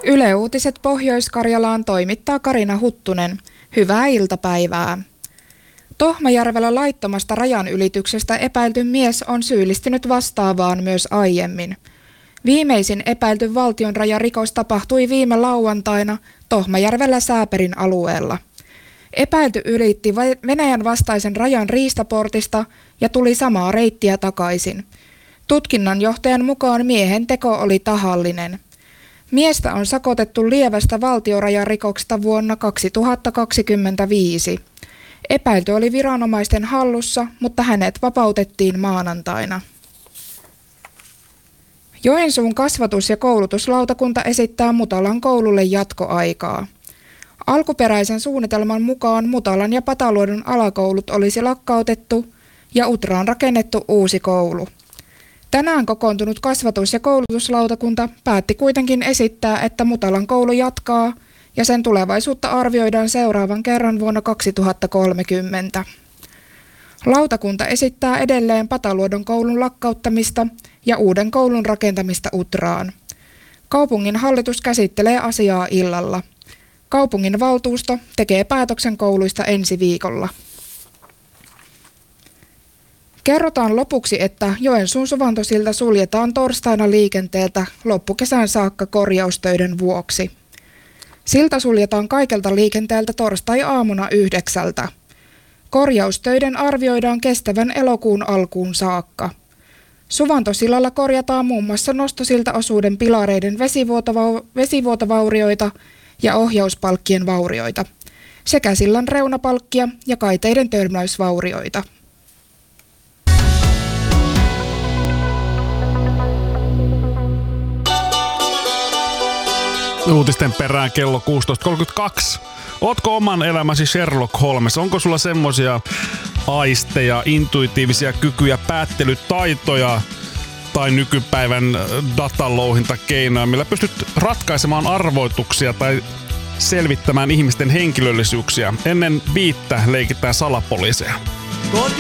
Yle Uutiset Pohjois-Karjalaan toimittaa Karina Huttunen. Hyvää iltapäivää. Tohmajärvellä laittomasta rajanylityksestä epäilty mies on syyllistynyt vastaavaan myös aiemmin. Viimeisin epäilty valtionrajarikos tapahtui viime lauantaina Tohmajärvellä Sääperin alueella. Epäilty ylitti Venäjän vastaisen rajan riistaportista ja tuli samaa reittiä takaisin. Tutkinnanjohtajan mukaan miehen teko oli tahallinen. Miestä on sakotettu lievästä valtionrajarikoksesta vuonna 2025. Epäilty oli viranomaisten hallussa, mutta hänet vapautettiin maanantaina. Joensuun kasvatus- ja koulutuslautakunta esittää Mutalan koululle jatkoaikaa. Alkuperäisen suunnitelman mukaan Mutalan ja Pataluodon alakoulut olisi lakkautettu ja Utraan rakennettu uusi koulu. Tänään kokoontunut kasvatus- ja koulutuslautakunta päätti kuitenkin esittää, että Mutalan koulu jatkaa ja sen tulevaisuutta arvioidaan seuraavan kerran vuonna 2030. Lautakunta esittää edelleen Pataluodon koulun lakkauttamista ja uuden koulun rakentamista Utraan. Kaupungin hallitus käsittelee asiaa illalla. Kaupungin valtuusto tekee päätöksen kouluista ensi viikolla. Kerrotaan lopuksi, että Joensuun Suvantosilta suljetaan torstaina liikenteeltä loppukesän saakka korjaustöiden vuoksi. Silta suljetaan kaikelta liikenteeltä torstai-aamuna 9:00. Korjaustöiden arvioidaan kestävän elokuun alkuun saakka. Suvantosilalla korjataan muun muassa nostosiltaosuuden pilareiden vesivuotovaurioita ja ohjauspalkkien vaurioita sekä sillan reunapalkkia ja kaiteiden törmäysvaurioita. Uutisten perään kello 16.32. Ootko oman elämäsi Sherlock Holmes? Onko sulla semmosia aisteja, intuitiivisia kykyjä, päättelytaitoja tai nykypäivän datalouhintakeinoja, millä pystyt ratkaisemaan arvoituksia tai selvittämään ihmisten henkilöllisyyksiä? Ennen 5 leikitään salapoliiseja.